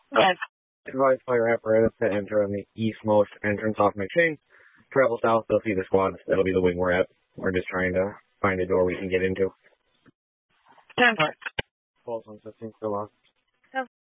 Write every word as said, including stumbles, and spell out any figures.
Yes. Advise fire apparatus to enter on the eastmost entrance off McShane. Travel south, they'll see the squad. That'll be the wing we're at. We're just trying to find a door we can get into. ten four. False one fifteen, still lost.